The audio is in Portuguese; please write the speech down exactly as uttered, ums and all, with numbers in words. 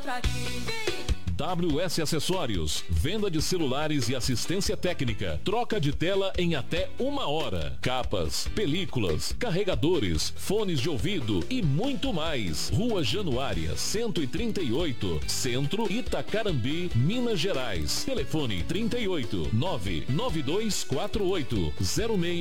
contra ti. W S Acessórios, venda de celulares e assistência técnica, troca de tela em até uma hora, capas, películas, carregadores, fones de ouvido e muito mais. Rua Januária, cento e trinta e oito, Centro, Itacarambi, Minas Gerais. Telefone trinta e oito, nove nove dois quatro oito, zero seis